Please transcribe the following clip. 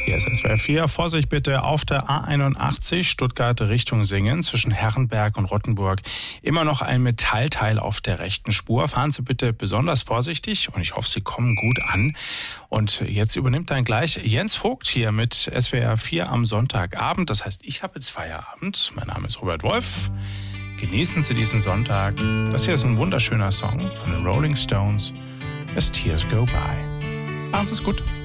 Hier ist SWR 4. Vorsicht bitte auf der A81 Stuttgart Richtung Singen zwischen Herrenberg und Rottenburg. Immer noch ein Metallteil auf der rechten Spur. Fahren Sie bitte besonders vorsichtig und ich hoffe, Sie kommen gut an. Und jetzt übernimmt dann gleich Jens Vogt hier mit SWR 4 am Sonntagabend. Das heißt, ich habe jetzt Feierabend. Mein Name ist Robert Wolf. Genießen Sie diesen Sonntag. Das hier ist ein wunderschöner Song von den Rolling Stones. As Tears Go By. Machen Sie es gut.